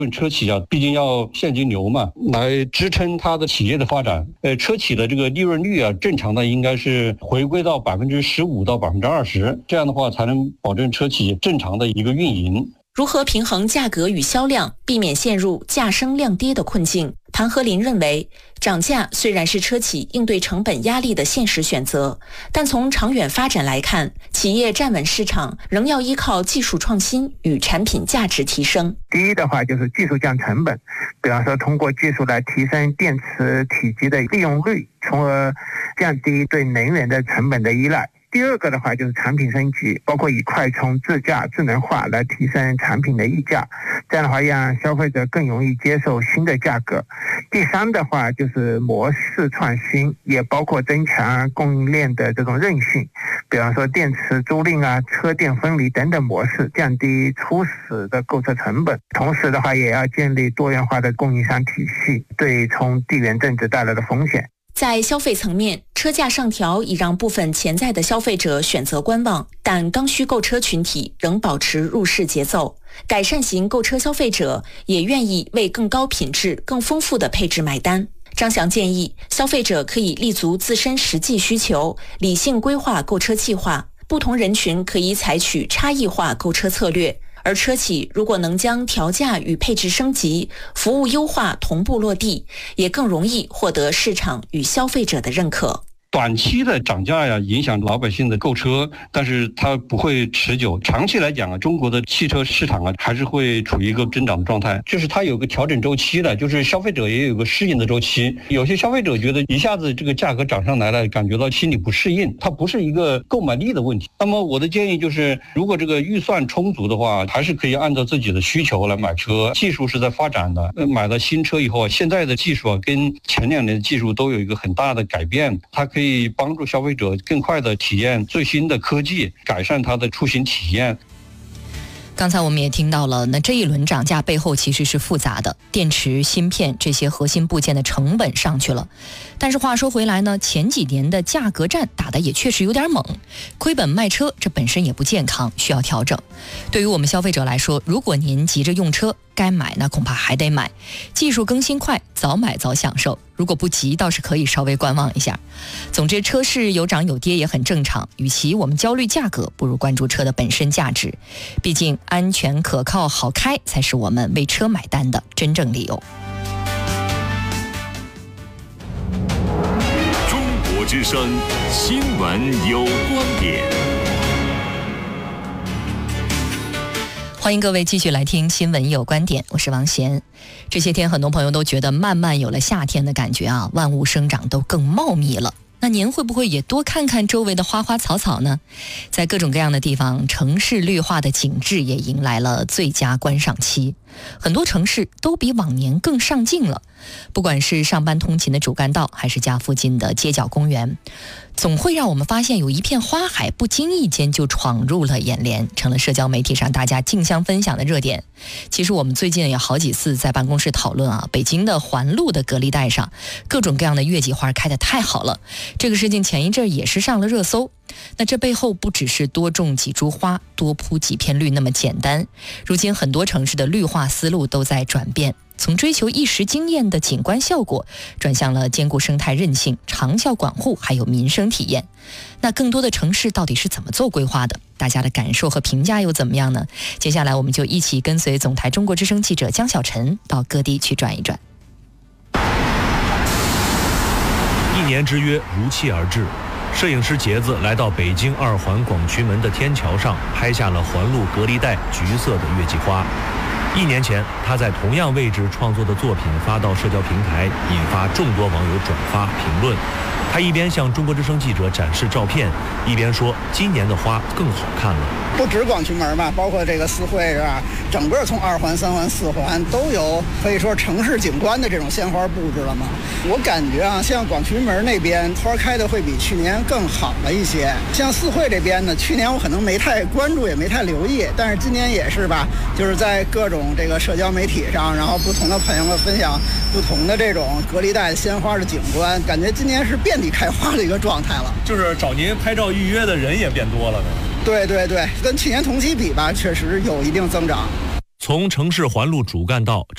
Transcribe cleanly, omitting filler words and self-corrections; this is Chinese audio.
车企啊，毕竟要现金流嘛，来支撑它的企业的发展。车企的这个利润率啊，正常的应该是回归到15%到20%，这样的话才能保证车企正常的一个运营。 如何平衡价格与销量，避免陷入价升量跌的困境？谭和林认为，涨价虽然是车企应对成本压力的现实选择，但从长远发展来看，企业站稳市场仍要依靠技术创新与产品价值提升。 第一的话就是技术降成本，比方说通过技术来提升电池体积的利用率，从而降低对能源的成本的依赖。第二个的话就是产品升级，包括以快充、自驾、智能化来提升产品的溢价，这样的话让消费者更容易接受新的价格。第三的话就是模式创新，也包括增强供应链的这种韧性，比方说电池租赁啊、车电分离等等模式，降低初始的购车成本。同时的话也要建立多元化的供应商体系，对冲地缘政治带来的风险。 在消费层面，车价上调已让部分潜在的消费者选择观望，但刚需购车群体仍保持入市节奏。改善型购车消费者也愿意为更高品质、更丰富的配置买单。张翔建议，消费者可以立足自身实际需求，理性规划购车计划。不同人群可以采取差异化购车策略。而车企如果能将调价与配置升级、服务优化同步落地，也更容易获得市场与消费者的认可。 短期的涨价呀，影响老百姓的购车，但是它不会持久。长期来讲啊，中国的汽车市场啊，还是会处于一个增长的状态。就是它有个调整周期的，就是消费者也有个适应的周期。有些消费者觉得一下子这个价格涨上来了，感觉到心里不适应，它不是一个购买力的问题。那么我的建议就是，如果这个预算充足的话，还是可以按照自己的需求来买车。技术是在发展的，买了新车以后，现在的技术啊，跟前2年的技术都有一个很大的改变，它可以帮助消费者更快地体验最新的科技，改善它的出行体验。 刚才我们也听到了，那这一轮涨价背后其实是复杂的，电池、芯片这些核心部件的成本上去了。但是话说回来呢，前几年的价格战打得也确实有点猛，亏本卖车这本身也不健康，需要调整。对于我们消费者来说，如果您急着用车，该买那恐怕还得买，技术更新快，早买早享受。如果不急，倒是可以稍微观望一下。总之，车市有涨有跌也很正常，与其我们焦虑价格，不如关注车的本身价值。毕竟安全可靠好开才是我们为车买单的真正理由。 中国之声新闻有观点。 欢迎各位继续来听新闻有观点，我是王贤。这些天很多朋友都觉得慢慢有了夏天的感觉啊，万物生长都更茂密了。那您会不会也多看看周围的花花草草呢？在各种各样的地方，城市绿化的景致也迎来了最佳观赏期。很多城市都比往年更上镜了，不管是上班通勤的主干道，还是家附近的街角公园，总会让我们发现有一片花海不经意间就闯入了眼帘，成了社交媒体上大家竞相分享的热点。其实我们最近也好几次在办公室讨论啊，北京的环路的隔离带上各种各样的月季花开得太好了，这个事情前一阵也是上了热搜。那这背后不只是多种几株花、多铺几片绿那么简单，如今很多城市的绿化思路都在转变，从追求一时惊艳的景观效果，转向了兼顾生态韧性、长效管护还有民生体验。那更多的城市到底是怎么做规划的？大家的感受和评价又怎么样呢？接下来我们就一起跟随总台中国之声记者江小晨到各地去转一转。 一年之约如期而至，摄影师杰子来到北京2环广渠门的天桥上，拍下了环路隔离带橘色的月季花。1年前，他在同样位置创作的作品发到社交平台，引发众多网友转发评论。他一边向中国之声记者展示照片，一边说今年的花更好看了。 不止广渠门嘛，包括这个四惠是吧？整个从2环、3环、4环都有可以说城市景观的这种鲜花布置了嘛。我感觉啊，像广渠门那边花开的会比去年更好了一些。像四惠这边呢，去年我可能没太关注，也没太留意，但是今年也是吧，就是在各种这个社交媒体上，然后不同的朋友们分享不同的这种隔离带鲜花的景观，感觉今年是遍地开花的一个状态了。 就是找您拍照预约的人也变多了呢。 对对对，跟去年同期比吧，确实有一定增长。 从城市环路主干道